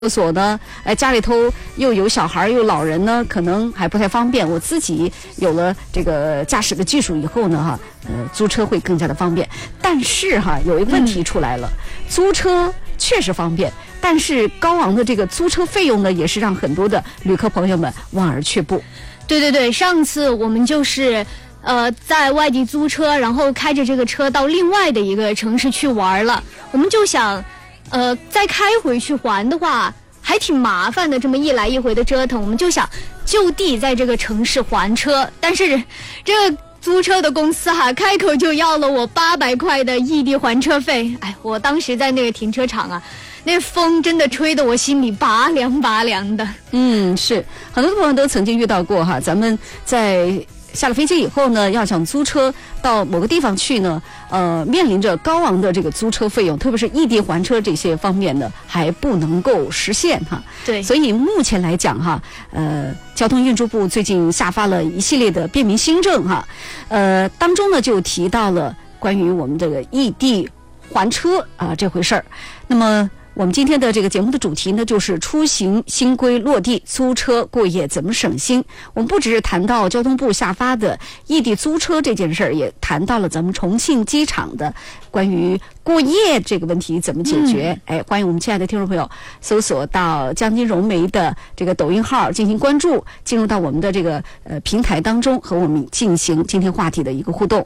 所呢，家里头又有小孩又老人呢，可能还不太方便。我自己有了这个驾驶的技术以后呢，租车会更加的方便。但是有一个问题出来了，租车确实方便，但是高昂的这个租车费用呢，也是让很多的旅客朋友们望而却步。 对，上次我们就是在外地租车，然后开着这个车到另外的一个城市去玩了，我们就想再开回去还的话还挺麻烦的，这么一来一回的折腾，我们就想就地在这个城市还车。但是这个租车的公司开口就要了我800块的异地还车费。我当时在那个停车场那风真的吹得我心里拔凉拔凉的。 是很多朋友都曾经遇到过咱们在下了飞机以后呢，要想租车到某个地方去呢，面临着高昂的这个租车费用，特别是异地还车这些方面呢，还不能够实现对， 所以目前来讲交通运输部最近下发了一系列的便民新政当中呢就提到了关于我们这个异地还车这回事儿。那么我们今天的这个节目的主题呢，就是出行新规落地，租车过夜怎么省心。我们不只是谈到交通部下发的异地租车这件事儿，也谈到了咱们重庆机场的关于过夜这个问题怎么解决。欢迎我们亲爱的听众朋友搜索到江津融媒的这个抖音号进行关注，进入到我们的这个平台当中，和我们进行今天话题的一个互动。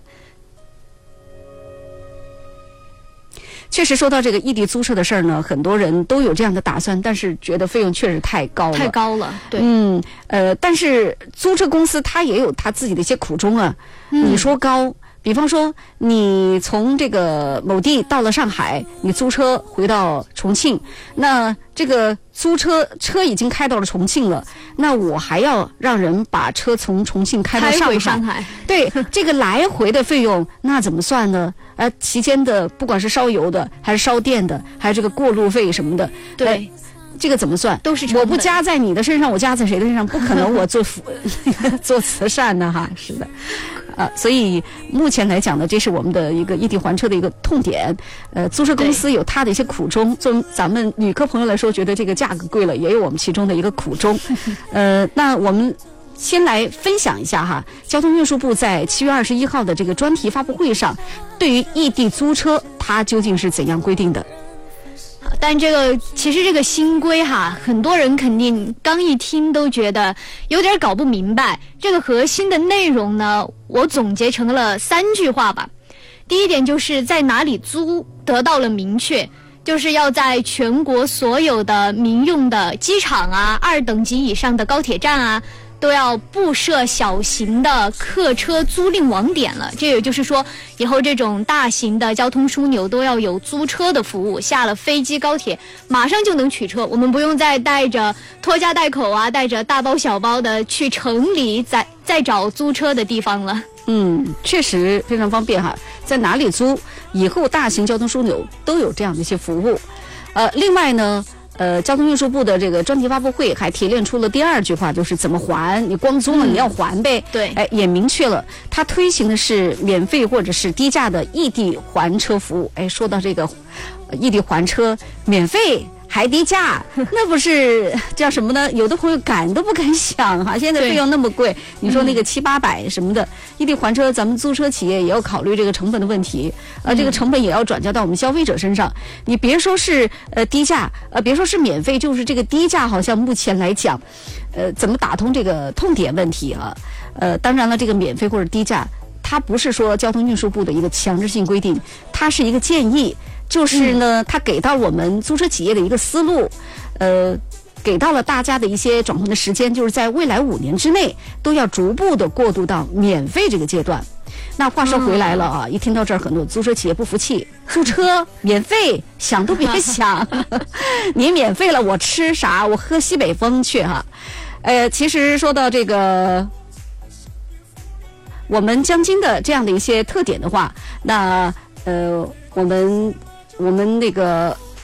确实说到这个异地租车的事儿呢，很多人都有这样的打算，但是觉得费用确实太高了。 对。 但是租车公司它也有它自己的一些苦衷你说高，比方说你从这个某地到了上海，你租车回到重庆，那这个租车已经开到了重庆了，那我还要让人把车从重庆开到上海。对，这个来回的费用那怎么算呢？期间的不管是烧油的还是烧电的，还有这个过路费什么的， 对， 这个怎么算？ 都是成本。 我不加在你的身上，我加在谁的身上？不可能我做慈善的是的。所以目前来讲呢，这是我们的一个异地还车的一个痛点。租车公司有它的一些苦衷，从咱们旅客朋友来说，觉得这个价格贵了，也有我们其中的一个苦衷。那我们先来分享一下交通运输部在7月21号的这个专题发布会上，对于异地租车它究竟是怎样规定的？ 但其实这个新规很多人肯定刚一听都觉得有点搞不明白。这个核心的内容呢，我总结成了3句话吧。第一点就是在哪里租得到了明确，就是要在全国所有的民用的机场2等级以上的高铁站都要布设小型的客车租赁网点了。这也就是说，以后这种大型的交通枢纽都要有租车的服务，下了飞机高铁马上就能取车，我们不用再带着拖家带口带着大包小包的去城里再找租车的地方了。 确实非常方便在哪里租，以后大型交通枢纽都有这样的一些服务。另外呢，交通运输部的这个专题发布会还提炼出了第2句话，就是怎么还，你光租了你要还呗。 对， 也明确了它推行的是免费或者是低价的异地还车服务。说到这个异地还车免费还低价，那不是叫什么呢？有的朋友敢都不敢想现在费用那么贵，你说那个700-800什么的异地还车，咱们租车企业也要考虑这个成本的问题，这个成本也要转嫁到我们消费者身上。你别说是低价，别说是免费，就是这个低价，好像目前来讲，怎么打通这个痛点问题当然了，这个免费或者低价，它不是说交通运输部的一个强制性规定，它是一个建议。就是呢，它给到我们租车企业的一个思路，给到了大家的一些转换的时间，就是在未来5年之内都要逐步的过渡到免费这个阶段。那话说回来了一听到这儿，很多租车企业不服气，租车免费，想都别想，你免费了，我吃啥？我喝西北风去其实说到这个我们江津的这样的一些特点的话，那我们那个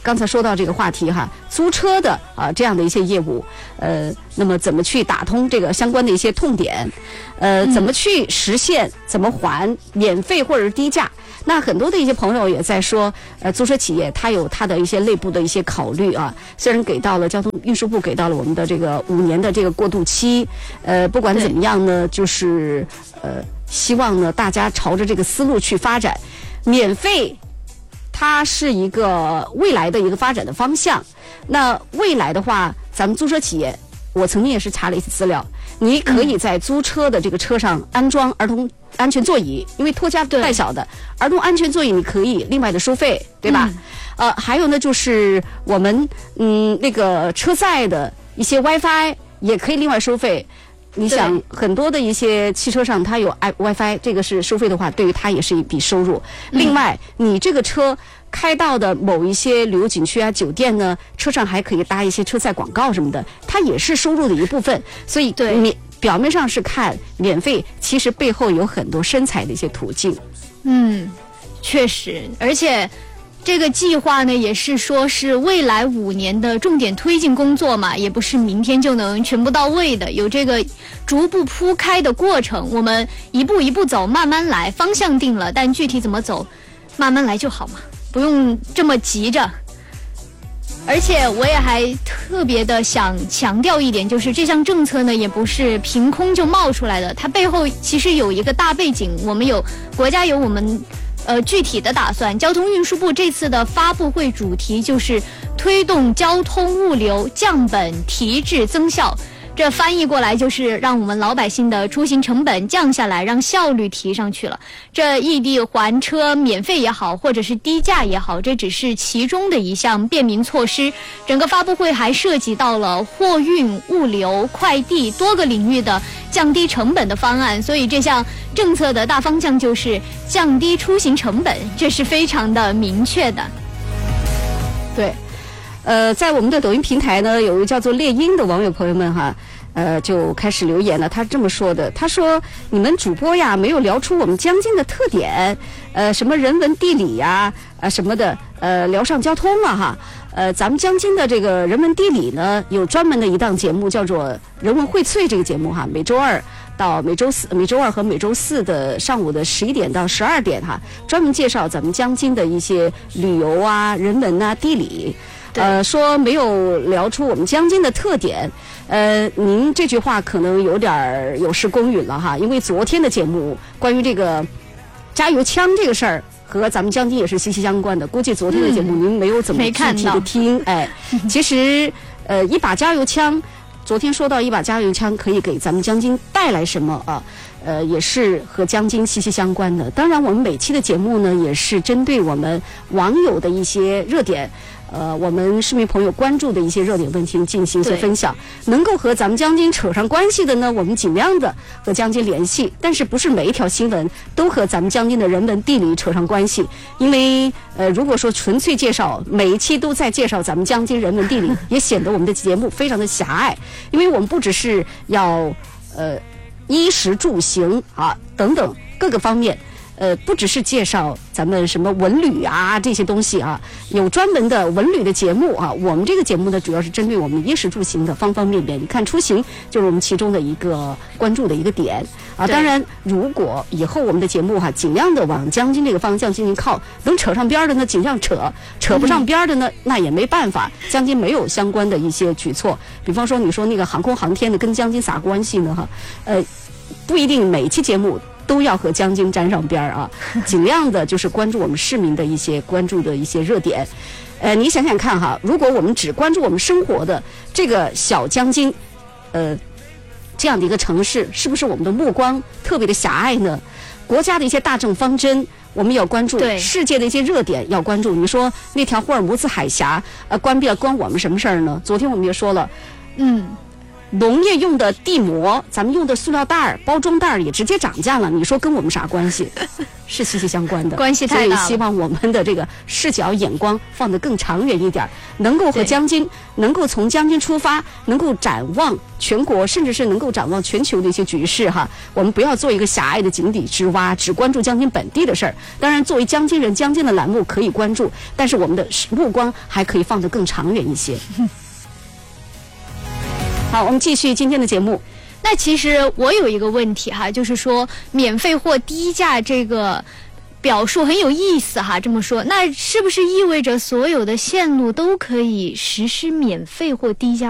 刚才说到这个话题哈，租车的这样的一些业务，那么怎么去打通这个相关的一些痛点，怎么去实现，怎么还免费或者是低价？那很多的一些朋友也在说，租车企业它有它的一些内部的一些考虑啊。虽然给到了交通运输部给到了我们的这个5年的这个过渡期，不管怎么样呢，就是希望呢大家朝着这个思路去发展，免费。它是一个未来的一个发展的方向。那未来的话，咱们租车企业，我曾经也是查了一次资料，你可以在租车的这个车上安装儿童安全座椅，因为拖家带小的儿童安全座椅你可以另外的收费，对吧？还有呢，就是我们那个车载的一些 WiFi 也可以另外收费。你想很多的一些汽车上它有 WiFi， 这个是收费的话，对于它也是一笔收入。另外，你这个车开到的某一些旅游景区啊、酒店呢，车上还可以搭一些车载广告什么的，它也是收入的一部分。所以你表面上是看免费，其实背后有很多生财的一些途径。 确实，而且这个计划呢，也是说是未来5年的重点推进工作嘛，也不是明天就能全部到位的，有这个逐步铺开的过程。我们一步一步走，慢慢来，方向定了，但具体怎么走，慢慢来就好嘛，不用这么急着。而且我也还特别的想强调一点，就是这项政策呢，也不是凭空就冒出来的，它背后其实有一个大背景，国家有我们具体的打算。交通运输部这次的发布会主题就是推动交通物流降本提质增效，这翻译过来就是让我们老百姓的出行成本降下来，让效率提上去了。这异地还车免费也好，或者是低价也好，这只是其中的一项便民措施。整个发布会还涉及到了货运、物流、快递多个领域的降低成本的方案，所以这项政策的大方向就是降低出行成本，这是非常的明确的。 对。在我们的抖音平台呢，有一个叫做猎鹰的网友朋友们哈，就开始留言了。他这么说的，他说：“你们主播呀，没有聊出我们江津的特点，什么人文地理呀，什么的，聊上交通了哈。咱们江津的这个人文地理呢，有专门的一档节目叫做《人文荟萃》这个节目哈，每周二和每周四的上午的11点到12点哈，专门介绍咱们江津的一些旅游啊、人文啊、地理。”说没有聊出我们江津的特点，您这句话可能有失公允了哈，因为昨天的节目关于这个加油枪这个事儿和咱们江津也是息息相关的，估计昨天的节目您没有怎么具体的听，其实一把加油枪，昨天说到一把加油枪可以给咱们江津带来什么啊？也是和江津息息相关的。当然，我们每期的节目呢，也是针对我们网友的一些热点。我们市民朋友关注的一些热点问题进行一些分享，能够和咱们江津扯上关系的呢，我们尽量的和江津联系。但是不是每一条新闻都和咱们江津的人文地理扯上关系？因为如果说纯粹介绍，每一期都在介绍咱们江津人文地理，也显得我们的节目非常的狭隘。因为我们不只是要衣食住行啊等等各个方面。不只是介绍咱们什么文旅啊这些东西啊，有专门的文旅的节目啊。我们这个节目呢，主要是针对我们衣食住行的方方面面。你看出行就是我们其中的一个关注的一个点啊。当然，如果以后我们的节目尽量的往江津这个方向进行靠，能扯上边的呢，尽量扯不上边的呢，那也没办法。江津没有相关的一些举措，比方说你说那个航空航天的跟江津啥关系呢？不一定每期节目都要和江津沾上边啊，尽量的就是关注我们市民的一些关注的一些热点。你想想看哈，如果我们只关注我们生活的这个小江津，这样的一个城市，是不是我们的目光特别的狭隘呢？国家的一些大政方针，我们要关注；世界的一些热点要关注。你说那条霍尔木兹海峡关闭了，关我们什么事儿呢？昨天我们也说了， 农业用的地膜，咱们用的塑料袋儿、包装袋儿也直接涨价了，你说跟我们啥关系？是息息相关的， 关系太大了。 所以希望我们的这个视角眼光放得更长远一点，能够和将军，能够从将军出发，能够展望全国，甚至是能够展望全球的一些局势哈。我们不要做一个狭隘的井底之蛙，只关注将军本地的事儿。当然，作为将军人，将军的栏目可以关注，但是我们的目光还可以放得更长远一些。好，我们继续今天的节目。 那其实我有一个问题哈，就是说免费或低价这个表述很有意思哈。这么说，那是不是意味着所有的线路都可以实施免费或低价？